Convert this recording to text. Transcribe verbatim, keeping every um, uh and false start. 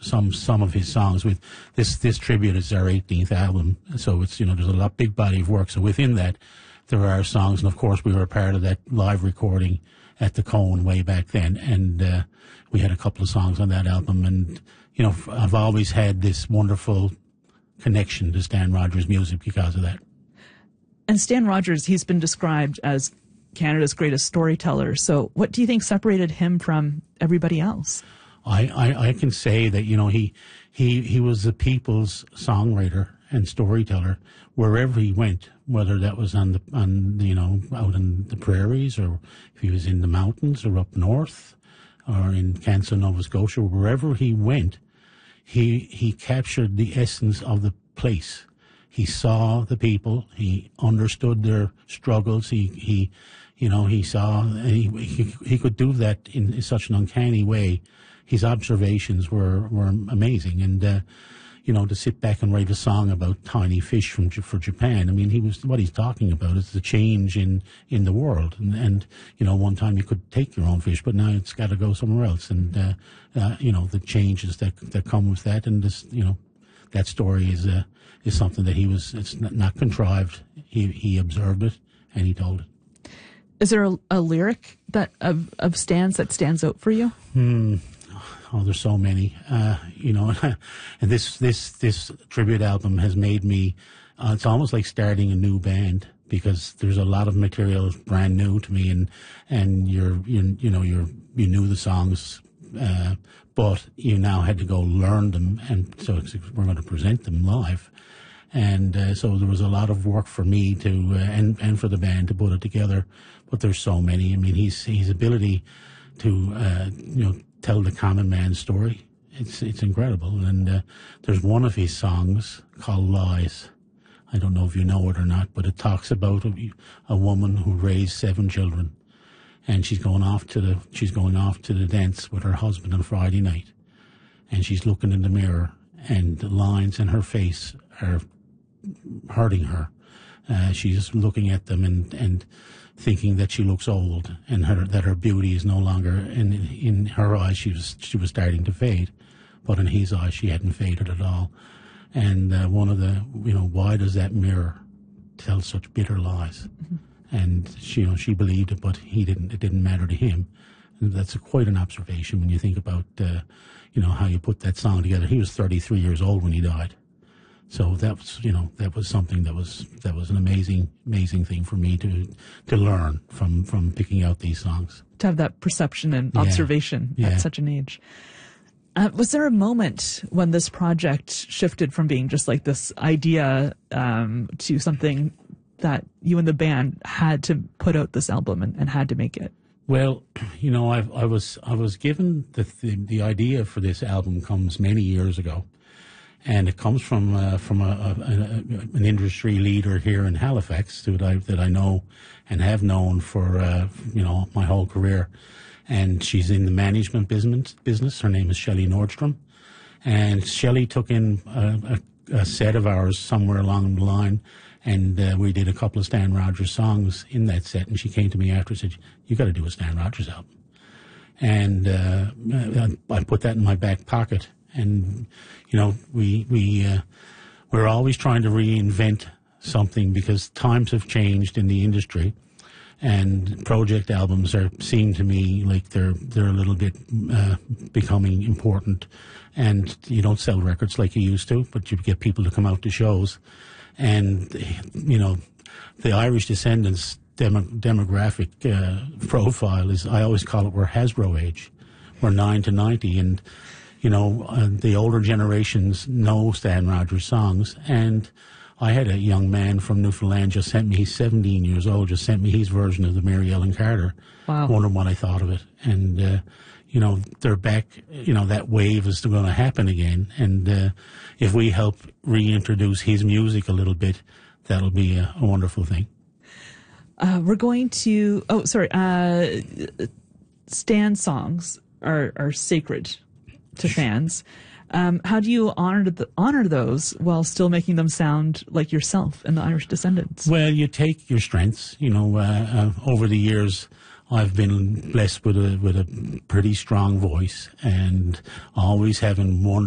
some some of his songs. With this this tribute is our eighteenth album, so it's, you know, there's a lot big body of work. So within that, there are songs, and of course we were a part of that live recording at the Cone way back then, and uh, we had a couple of songs on that album. And you know, I've always had this wonderful connection to Stan Rogers music because of that. And Stan Rogers, he's been described as Canada's greatest storyteller. So what do you think separated him from everybody else? I, I, I can say that, you know, he, he, he was the people's songwriter and storyteller wherever he went, whether that was on the, on, you know, out in the prairies, or if he was in the mountains or up north or in Kansas, Nova Scotia, wherever he went, he, he captured the essence of the place. He saw the people, he understood their struggles, he, he, you know, he saw, he, he, he could do that in such an uncanny way. His observations were, were amazing. And, uh, you know, to sit back and write a song about tiny fish from for Japan, I mean, he was, what he's talking about is the change in, in the world. And, and, you know, one time you could take your own fish, but now it's got to go somewhere else. And, uh, uh, you know, the changes that, that come with that. And this, you know, that story is, uh, is something that he was, it's not, not contrived. He, he observed it and he told it. Is there a, a lyric that, of, of Stan's that stands out for you? Hmm. Oh, there's so many, uh, you know, and this, this, this tribute album has made me, uh, it's almost like starting a new band, because there's a lot of material brand new to me, and, and you're, you, you know, you're, you knew the songs, uh, but you now had to go learn them, and so it's, we're going to present them live. And, uh, so there was a lot of work for me to, uh, and, and for the band to put it together, but there's so many. I mean, his, his ability to, uh, you know, tell the common man's story. It's it's incredible. And uh, there's one of his songs called Lies. I don't know if you know it or not, but it talks about a, a woman who raised seven children, and she's going off to the she's going off to the dance with her husband on Friday night, and she's looking in the mirror, and the lines in her face are hurting her. Uh, she's looking at them and and. thinking that she looks old, and her, that her beauty is no longer, in in her eyes she was she was starting to fade, but in his eyes she hadn't faded at all. And uh, one of the, you know, why does that mirror tell such bitter lies? Mm-hmm. And she, you know, she believed it, but he didn't. It didn't matter to him. And that's a, quite an observation when you think about, uh, you know, how you put that song together. He was thirty-three years old when he died. So that was, you know, that was something that was that was an amazing, amazing thing for me to to learn from from picking out these songs. To have that perception and yeah. observation yeah. at such an age. Uh, was there a moment when this project shifted from being just like this idea um, to something that you and the band had to put out this album and, and had to make it? Well, you know, I, I was I was given the, the the idea for this album comes many years ago. And it comes from uh, from a, a, a, an industry leader here in Halifax that I that I know and have known for uh, you know my whole career, and she's in the management business. Business. Her name is Shelley Nordstrom, and Shelley took in a, a, a set of ours somewhere along the line, and uh, we did a couple of Stan Rogers songs in that set. And she came to me after and said, "You got to do a Stan Rogers album," and uh, I put that in my back pocket. And, you know, we, we, uh, we're always trying to reinvent something because times have changed in the industry, and project albums are, seem to me like they're, they're a little bit, uh, becoming important, and you don't sell records like you used to, but you get people to come out to shows. And, you know, the Irish Descendants demo, demographic, uh, profile is, I always call it, we're Hasbro age. We're nine to ninety, and, you know, uh, the older generations know Stan Rogers songs, and I had a young man from Newfoundland just sent me, he's seventeen years old, just sent me his version of the Mary Ellen Carter. Wow. Wondering what I thought of it. And, uh, you know, they're back, you know, that wave is going to happen again. And uh, if we help reintroduce his music a little bit, that'll be a, a wonderful thing. Uh, we're going to, oh, sorry, uh, Stan songs are, are sacred to fans. Um, how do you honor the, honor those while still making them sound like yourself and the Irish Descendants? Well, you take your strengths. You know, uh, uh, over the years, I've been blessed with a with a pretty strong voice, and always having wonderful